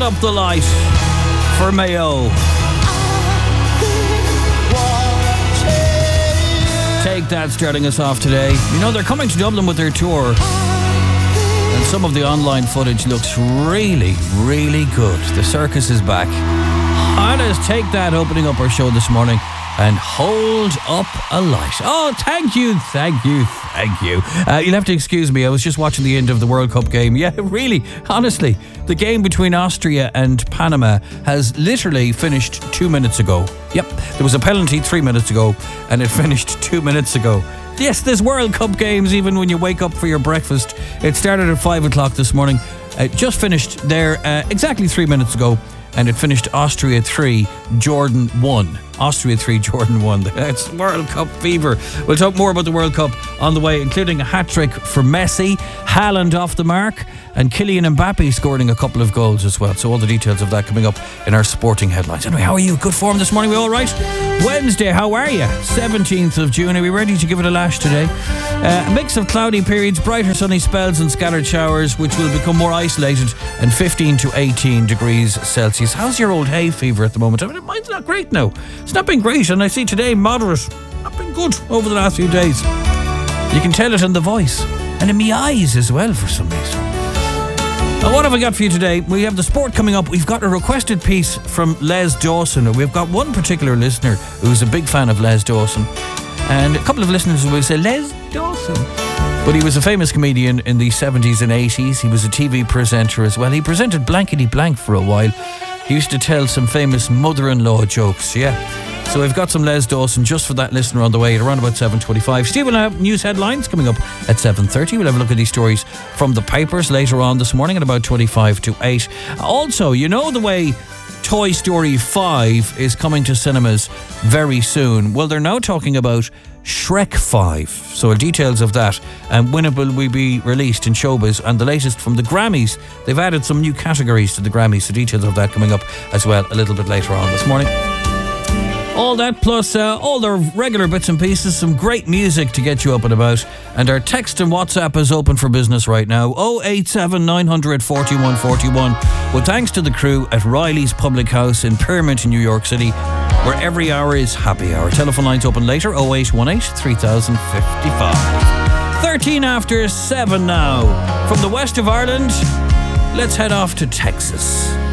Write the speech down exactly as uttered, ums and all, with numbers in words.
up the light for Mayo. Take That starting us off today. You know, they're coming to Dublin with their tour, and some of the online footage looks really, really good. The circus is back. Hannah's Take That opening up our show this morning, and Hold Up a Light. Oh, thank you, thank you, thank you. Uh, you'll have to excuse me, I was just watching the end of the World Cup game. Yeah, really, honestly, the game between Austria and Panama has literally finished two minutes ago. Yep, there was a penalty three minutes ago, and it finished two minutes ago. Yes, there's World Cup games even when you wake up for your breakfast. It started at five o'clock this morning. It just finished there uh, exactly three minutes ago, and it finished Austria three, Jordan one. Austria three, Jordan one. It's World Cup fever. We'll talk more about the World Cup on the way, including a hat-trick for Messi, Haaland off the mark, and Kylian Mbappe scoring a couple of goals as well. So all the details of that coming up in our sporting headlines. Anyway, how are you? Good form this morning? We all right? Wednesday, how are you? seventeenth of June. Are we ready to give it a lash today? Uh, a mix of cloudy periods, brighter sunny spells and scattered showers, which will become more isolated, and fifteen to eighteen degrees Celsius. How's your old hay fever at the moment? I mean, mine's not great now. It's not been great, and I see today moderate. Not been good over the last few days. You can tell it in the voice and in my eyes as well for some reason. Now, what have I got for you today? We have the sport coming up. We've got a requested piece from Les Dawson. We've got one particular listener who's a big fan of Les Dawson, and a couple of listeners will say Les Dawson. But he was a famous comedian in the seventies and eighties. He was a T V presenter as well. He presented Blankety Blank for a while. He used to tell some famous mother-in-law jokes, yeah. So we've got some Les Dawson just for that listener on the way at around about seven twenty-five. Steve will have news headlines coming up at seven thirty. We'll have a look at these stories from the papers later on this morning at about twenty-five to eight. Also, you know the way Toy Story five is coming to cinemas very soon. Well, they're now talking about Shrek five. So details of that and when it will we be released in showbiz, and the latest from the Grammys. They've added some new categories to the Grammys, so details of that coming up as well a little bit later on this morning. All that plus uh, all the regular bits and pieces, some great music to get you up and about. And our text and WhatsApp is open for business right now, oh eight seven nine hundred forty-one forty-one. Well, thanks to the crew at Riley's Public House in Pyrmont in New York City, where every hour is happy hour. Telephone lines open later, oh eight one eight three thousand fifty-five. thirteen after seven now. From the west of Ireland, let's head off to Texas.